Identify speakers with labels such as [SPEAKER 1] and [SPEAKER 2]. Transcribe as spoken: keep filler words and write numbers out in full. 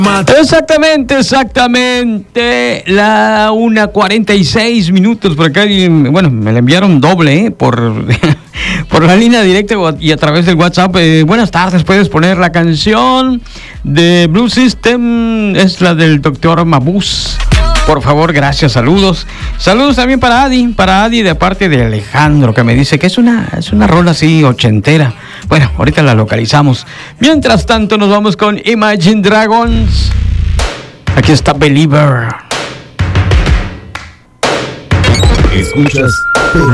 [SPEAKER 1] Exactamente, exactamente. La una cuarenta y seis minutos por acá. Y, bueno, me la enviaron doble, ¿eh? Por, por la línea directa y a través del WhatsApp. Eh, buenas tardes, puedes poner la canción de Blue System. Es la del doctor Mabuse. Por favor, gracias, saludos. Saludos también para Adi, para Adi de parte de Alejandro, que me dice que es una, es una rola así ochentera. Bueno, ahorita la localizamos. Mientras tanto, nos vamos con Imagine Dragons. Aquí está Believer.
[SPEAKER 2] Escuchas